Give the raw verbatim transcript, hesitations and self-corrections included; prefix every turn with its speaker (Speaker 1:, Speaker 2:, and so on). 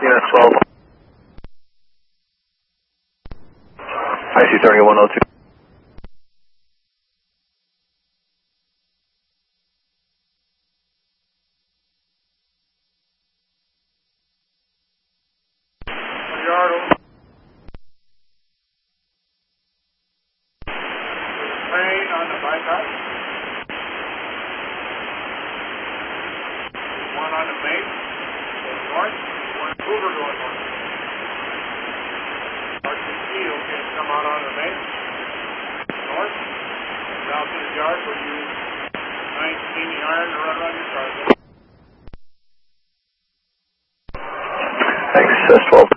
Speaker 1: U S twelve. I C thirty-one oh two.
Speaker 2: Train on the bypass. One on the main, going north. One Hoover going north. R T C, okay, come out on the main. North. Down to the yard where you nineteen the iron to run around your car.
Speaker 1: Thanks, S twelve.